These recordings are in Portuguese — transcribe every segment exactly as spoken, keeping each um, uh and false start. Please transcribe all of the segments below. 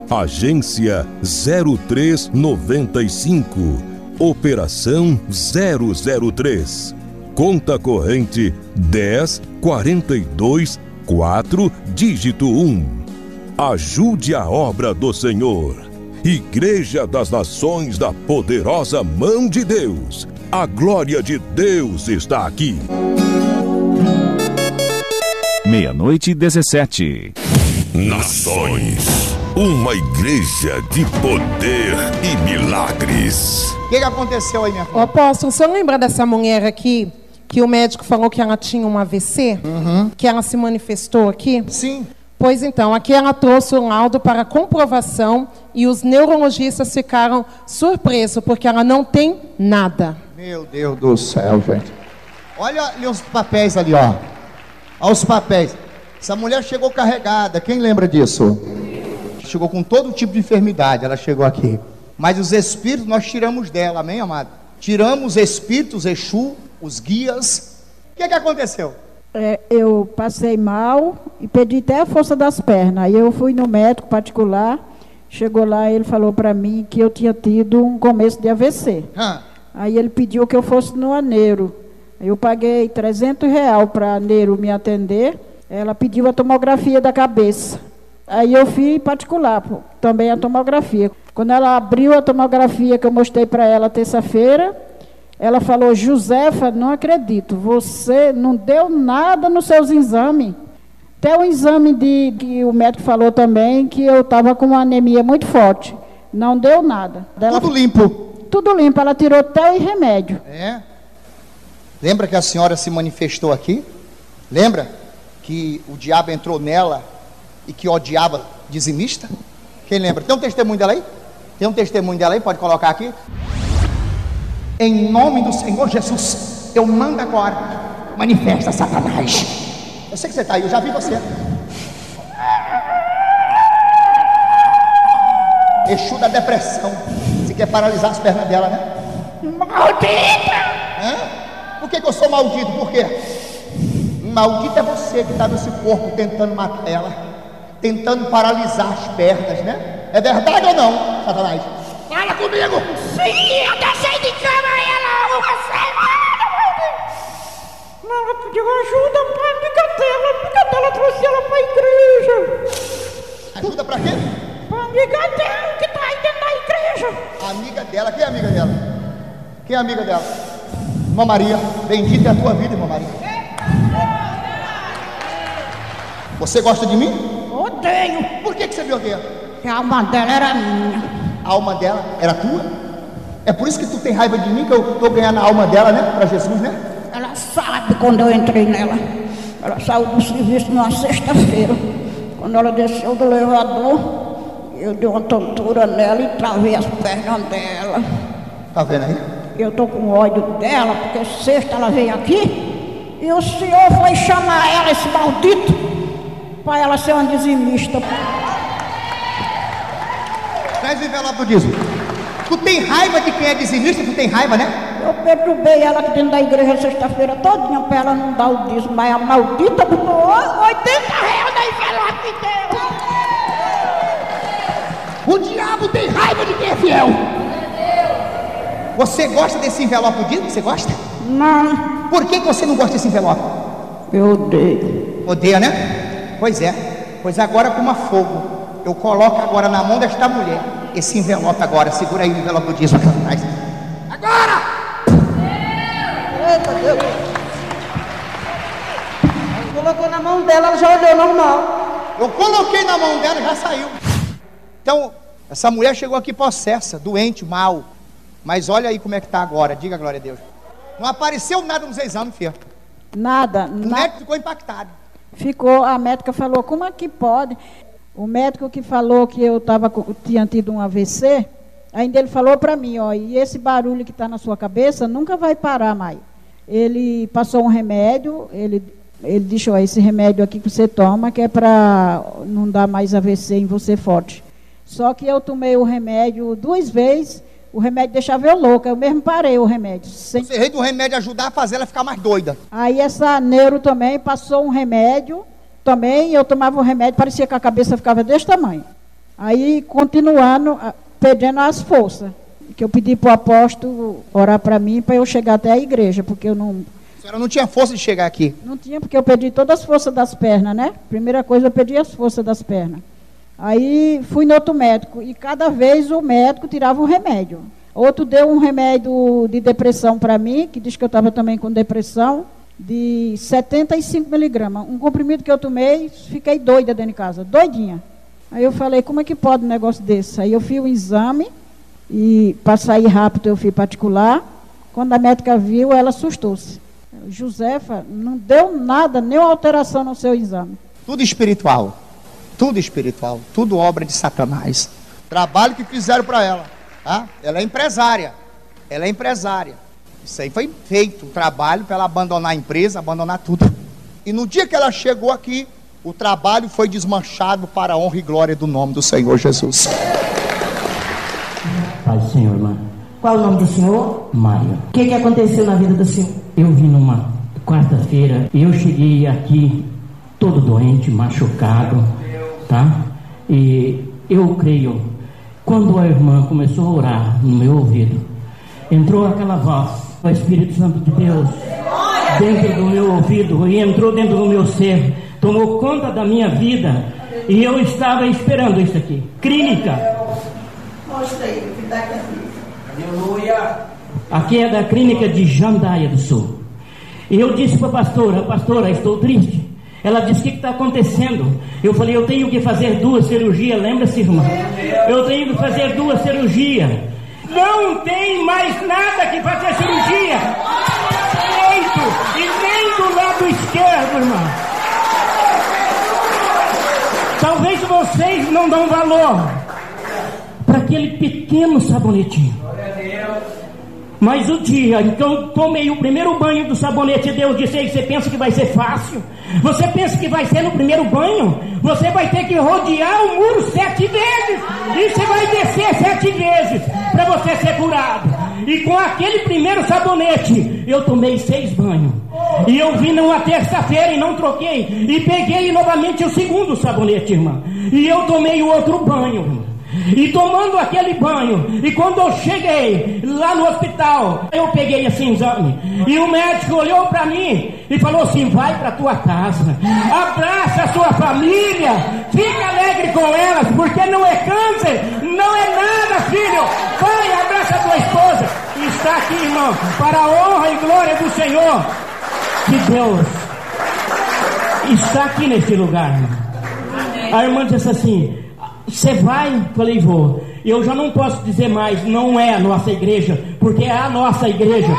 Agência zero três noventa e cinco, Operação zero zero três, Conta corrente dez quarenta e dois quatro, dígito um. Ajude a obra do Senhor. Igreja das Nações da Poderosa Mão de Deus. A glória de Deus está aqui. Meia-noite e dezessete. Nações, uma igreja de poder e milagres. O que, que aconteceu aí, minha filha? Ô, apóstolo, você lembra dessa mulher aqui, que o médico falou que ela tinha um A V C? Uhum. Que ela se manifestou aqui? Sim. Pois então, aqui ela trouxe o laudo para comprovação e os neurologistas ficaram surpresos, porque ela não tem nada. Meu Deus do céu, gente. Olha ali os papéis ali, ó. Olha os papéis. Essa mulher chegou carregada, quem lembra disso? Chegou com todo tipo de enfermidade, ela chegou aqui. Mas os espíritos nós tiramos dela, amém, amado? Tiramos os espíritos, Exu, os guias. O que que aconteceu? É, eu passei mal e perdi até a força das pernas. Aí eu fui no médico particular, chegou lá, ele falou para mim que eu tinha tido um começo de A V C. Hã? Aí ele pediu que eu fosse no Aneiro. Eu paguei trezentos reais para a Aneiro me atender. Ela pediu a tomografia da cabeça. Aí eu fui particular, também a tomografia. Quando ela abriu a tomografia que eu mostrei para ela terça-feira, ela falou: Josefa, não acredito, você não deu nada nos seus exames. Até o exame de, que o médico falou também, que eu estava com uma anemia muito forte. Não deu nada. Ela, Tudo limpo. Tudo limpo, ela tirou até o remédio. É? Lembra que a senhora se manifestou aqui? Lembra que o diabo entrou nela e que odiava dizimista? Quem lembra? Tem um testemunho dela aí? Tem um testemunho dela aí? Pode colocar aqui? Em nome do Senhor Jesus, eu mando agora, manifesta Satanás. Eu sei que você está aí, eu já vi você. Exu da depressão. Você quer paralisar as pernas dela, né? Maldita! Hã? Por que que eu sou maldito? Por quê? Maldito é você que está nesse corpo tentando matar ela, tentando paralisar as pernas, né? É verdade ou não, Satanás? Fala comigo! Sim, eu deixei de cama ela uma semana! Ela pediu ajuda para a amiga dela. A amiga dela trouxe ela para a igreja. Ajuda pra quê? Para a amiga dela que está aí dentro da igreja. A amiga dela, quem é a amiga dela? Quem é a amiga dela? Irmã Maria, bendita é a tua vida, irmã Maria. Você gosta de mim? Odeio. Por que que você me odeia? Porque a alma dela era minha. A alma dela era tua? É por isso que tu tem raiva de mim, que eu tô ganhando a alma dela, né? Pra Jesus, né? Ela sabe quando eu entrei nela. Ela saiu do serviço numa sexta-feira. Quando ela desceu do elevador, eu dei uma tontura nela e travei as pernas dela. Tá vendo aí? Eu tô com ódio dela, porque sexta ela veio aqui e o senhor foi chamar ela, esse maldito, para ela ser uma dizimista. Traz o envelope do dízimo. Tu tem raiva de quem é dizimista? Tu tem raiva, né? Eu perturbei ela aqui dentro da igreja sexta-feira todinha para ela não dar o dízimo, mas a maldita botou oitenta reais na envelope dela. O diabo tem raiva de quem é fiel. Você gosta desse envelope do dízimo? Você gosta? Não. Por que que você não gosta desse envelope? Eu odeio. Odeia, né? Pois é. Pois agora com uma fogo. Eu coloco agora na mão desta mulher esse envelope agora. Segura aí o envelope do dízimo atrás. Agora! Eita Deus! Colocou na mão dela, ela já olhou normal. Eu coloquei na mão dela e já saiu. Então, essa mulher chegou aqui possessa, doente, mal. Mas olha aí como é que tá agora. Diga glória a Deus. Não apareceu nada nos exames, filha. Nada. O na... médico ficou impactado. Ficou, a médica falou, como é que pode? O médico que falou que eu tava, tinha tido um A V C, ainda ele falou para mim, ó, e esse barulho que está na sua cabeça nunca vai parar mais. Ele passou um remédio, ele, ele disse, ó, esse remédio aqui que você toma, que é para não dar mais A V C em você forte. Só que eu tomei o remédio duas vezes, o remédio deixava eu louca, eu mesmo parei o remédio. Sem... Você veio do remédio ajudar a fazer ela ficar mais doida. Aí essa neuro também passou um remédio, também eu tomava o remédio, parecia que a cabeça ficava desse tamanho. Aí, continuando, pedindo as forças. Que eu pedi para o apóstolo orar para mim, para eu chegar até a igreja, porque eu não... A senhora não tinha força de chegar aqui? Não tinha, porque eu pedi todas as forças das pernas, né? Primeira coisa, eu pedi as forças das pernas. Aí, fui no outro médico, e cada vez o médico tirava um remédio. Outro deu um remédio de depressão para mim, que diz que eu estava também com depressão, de setenta e cinco miligramas. Um comprimido que eu tomei, fiquei doida dentro de casa, doidinha. Aí eu falei, como é que pode um negócio desse? Aí eu fiz um exame, e para sair rápido eu fui particular. Quando a médica viu, ela assustou-se. Josefa, não deu nada, nenhuma alteração no seu exame. Tudo espiritual, tudo espiritual, tudo obra de Satanás. Trabalho que fizeram para ela, tá? Ela é empresária, ela é empresária. Isso aí foi feito, o trabalho para ela abandonar a empresa, abandonar tudo. E no dia que ela chegou aqui, o trabalho foi desmanchado para a honra e glória do nome do Senhor Jesus. Pai do Senhor, irmã. Qual o nome do senhor? Mário. O que, que aconteceu na vida do senhor? Eu vim numa quarta-feira e eu cheguei aqui todo doente, machucado, tá? E eu creio, quando a irmã começou a orar no meu ouvido, entrou aquela voz, o Espírito Santo de Deus, dentro do meu ouvido e entrou dentro do meu ser, tomou conta da minha vida e eu estava esperando isso aqui. Clínica. Mostra aí, que dá aqui. Aleluia. Aqui é da clínica de Jandaia do Sul. E eu disse para a pastora, pastora, estou triste. Ela disse, o que está acontecendo? Eu falei, eu tenho que fazer duas cirurgias, lembra-se, irmã? Eu tenho que fazer duas cirurgias. Não tem mais nada que fazer cirurgia. Direito e nem do lado esquerdo, irmã. Talvez vocês não dão valor para aquele pequeno sabonetinho. Mas o dia em que eu tomei o primeiro banho do sabonete, Deus disse, aí, você pensa que vai ser fácil? Você pensa que vai ser no primeiro banho? Você vai ter que rodear o muro sete vezes. E você vai descer sete vezes para você ser curado. E com aquele primeiro sabonete, eu tomei seis banhos. E eu vim numa terça-feira e não troquei. E peguei novamente o segundo sabonete, irmã. E eu tomei o outro banho, irmã. E tomando aquele banho, e quando eu cheguei lá no hospital, eu peguei esse exame, e o médico olhou para mim e falou assim, vai para tua casa, abraça a sua família, fica alegre com elas, porque não é câncer, não é nada, filho, vai, abraça a tua esposa. E está aqui, irmão, para a honra e glória do Senhor, que Deus está aqui nesse lugar, irmão. A irmã disse assim, você vai? Falei, vou. Eu já não posso dizer mais, não é a nossa igreja, porque é a nossa igreja.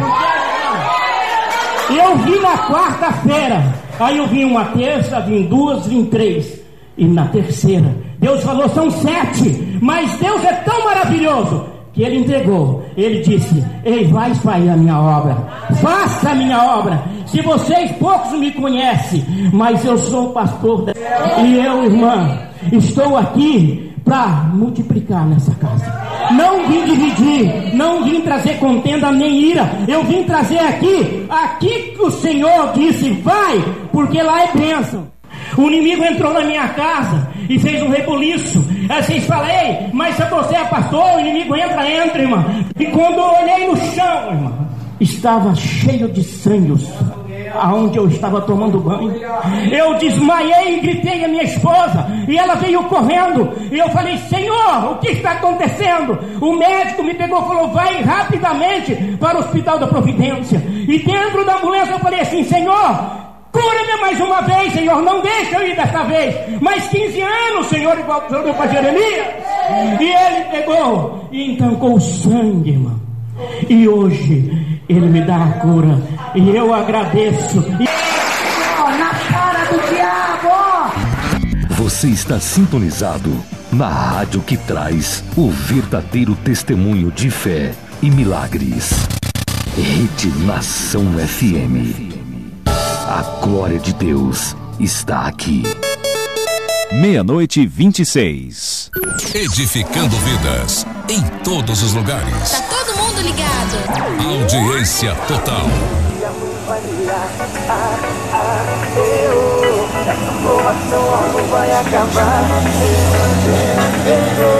Porque eu vim na quarta-feira, aí eu vim uma terça, vim duas, vim três. E na terceira, Deus falou, são sete. Mas Deus é tão maravilhoso que Ele entregou. Ele disse, ei, vai fazer a minha obra, faça a minha obra. Se vocês poucos me conhecem, mas eu sou o pastor da... E eu, irmã, estou aqui para multiplicar nessa casa. Não vim dividir, não vim trazer contenda nem ira. Eu vim trazer aqui, aqui que o Senhor disse, vai, porque lá é bênção. O inimigo entrou na minha casa e fez um rebuliço. Aí vocês falam, ei, mas se você é pastor, o inimigo entra, entra, irmã. E quando eu olhei no chão, irmã, estava cheio de sangue, aonde eu estava tomando banho. Eu desmaiei e gritei a minha esposa, e ela veio correndo, e eu falei, Senhor, o que está acontecendo? O médico me pegou e falou, vai rapidamente para o Hospital da Providência. E dentro da ambulância eu falei assim, Senhor, cura-me mais uma vez, Senhor, não deixa eu ir desta vez. Mais quinze anos, Senhor, igual que deu para Jeremias. E ele pegou e entancou o sangue, irmão. E hoje Ele me dá a cura. E eu agradeço. E... Na cara do diabo! Você está sintonizado na rádio que traz o verdadeiro testemunho de fé e milagres. Rede Nação F M. A glória de Deus está aqui. Meia-noite e vinte e seis. Edificando vidas em todos os lugares. Tá todo mundo ligado. Audiência total. companhia. Ah, ah, eu, essa formação não vai acabar. Eu, eu, eu, eu.